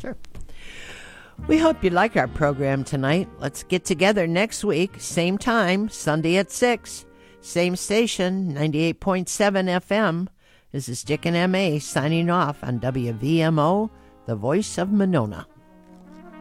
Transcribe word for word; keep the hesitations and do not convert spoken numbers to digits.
Sure. We hope you like our program tonight. Let's get together next week, same time, Sunday at six. Same station, ninety-eight point seven F M. This is Dick and M A signing off on W V M O, the voice of Monona.